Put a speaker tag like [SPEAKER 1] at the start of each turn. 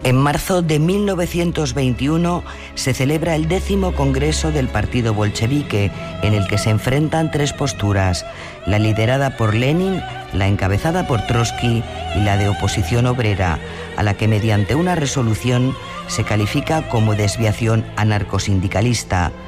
[SPEAKER 1] En marzo de 1921 se celebra el 10º Congreso del Partido Bolchevique, en el que se enfrentan tres posturas: la liderada por Lenin, la encabezada por Trotsky y la de oposición obrera, a la que mediante una resolución se califica como desviación anarcosindicalista.